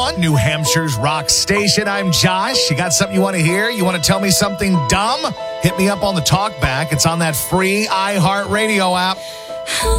101.1, New Hampshire's rock station. I'm Josh. You got something you want to hear? You want to tell me something dumb? Hit me up on the talk back. It's on that free iHeartRadio app.